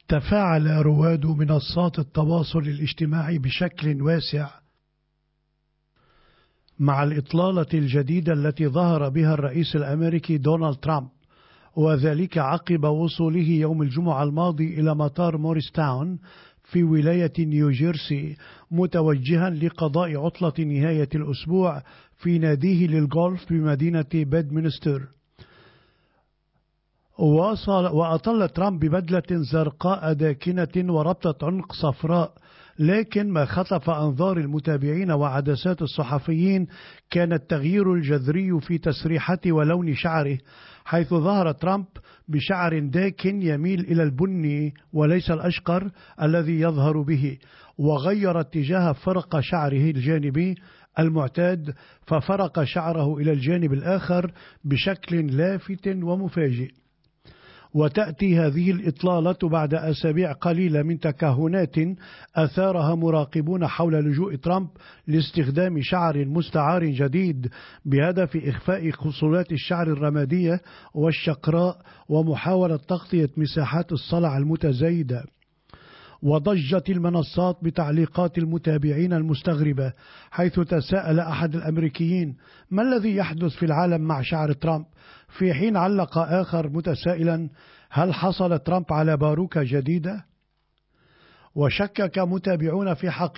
تفاعل رواد منصات التواصل الاجتماعي بشكل واسع مع الإطلالة الجديدة التي ظهر بها الرئيس الأمريكي دونالد ترامب، وذلك عقب وصوله يوم الجمعة الماضي إلى مطار موريستاون في ولاية نيوجيرسي، متوجها لقضاء عطلة نهاية الأسبوع في ناديه للغولف بمدينة بيدمنستر. وأطل ترامب ببدلة زرقاء داكنة وربطة عنق صفراء، لكن ما خطف أنظار المتابعين وعدسات الصحفيين كان التغيير الجذري في تسريحته ولون شعره، حيث ظهر ترامب بشعر داكن يميل إلى البني وليس الأشقر الذي يظهر به، وغير اتجاه فرق شعره الجانبي المعتاد، ففرق شعره إلى الجانب الآخر بشكل لافت ومفاجئ. وتأتي هذه الإطلالة بعد أسابيع قليلة من تكهنات أثارها مراقبون حول لجوء ترامب لاستخدام شعر مستعار جديد بهدف إخفاء خصلات الشعر الرمادية والشقراء ومحاولة تغطية مساحات الصلع المتزايدة. وضجت المنصات بتعليقات المتابعين المستغربة، حيث تساءل أحد الأمريكيين: ما الذي يحدث في العالم مع شعر ترامب؟ في حين علق آخر متسائلا: هل حصل ترامب على باروكة جديدة؟ وشكك متابعون في حقيقة